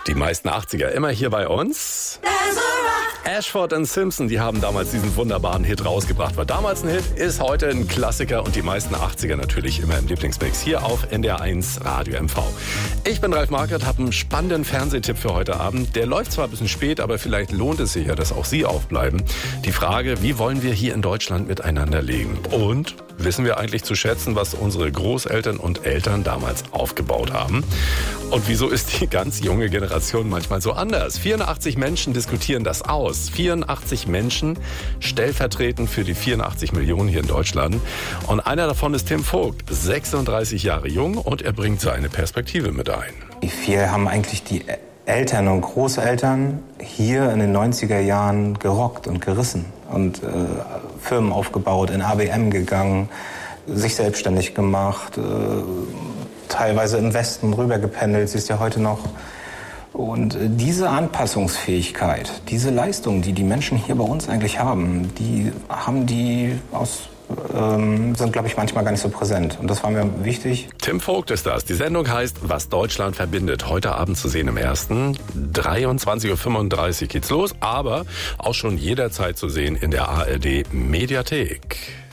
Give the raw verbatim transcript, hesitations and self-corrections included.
Die meisten achtziger immer hier bei uns. Ashford und Simpson, die haben damals diesen wunderbaren Hit rausgebracht. War damals ein Hit, ist heute ein Klassiker und die meisten achtziger natürlich immer im Lieblingsmix hier auf N D R eins Radio M V. Ich bin Ralf Marquardt, habe einen spannenden Fernsehtipp für heute Abend. Der läuft zwar ein bisschen spät, aber vielleicht lohnt es sich ja, dass auch Sie aufbleiben. Die Frage, wie wollen wir hier in Deutschland miteinander leben? Und wissen wir eigentlich zu schätzen, was unsere Großeltern und Eltern damals aufgebaut haben? Und wieso ist die ganz junge Generation manchmal so anders? vierundachtzig Menschen diskutieren das aus. vierundachtzig Menschen stellvertretend für die vierundachtzig Millionen hier in Deutschland. Und einer davon ist Tim Vogt, sechsunddreißig Jahre jung, und er bringt seine Perspektive mit ein. Wie viel haben eigentlich die Eltern und Großeltern hier in den neunziger Jahren gerockt und gerissen und äh, Firmen aufgebaut, in A B M gegangen, sich selbstständig gemacht, äh, teilweise im Westen rübergependelt, sie ist ja heute noch. Und äh, diese Anpassungsfähigkeit, diese Leistung, die die Menschen hier bei uns eigentlich haben, die haben die aus ähm, sind, glaube ich, manchmal gar nicht so präsent. Und das war mir wichtig. Tim Vogt ist das. Die Sendung heißt Was Deutschland verbindet. Heute Abend zu sehen im ersten. dreiundzwanzig Uhr fünfunddreißig geht's los, aber auch schon jederzeit zu sehen in der A R D Mediathek.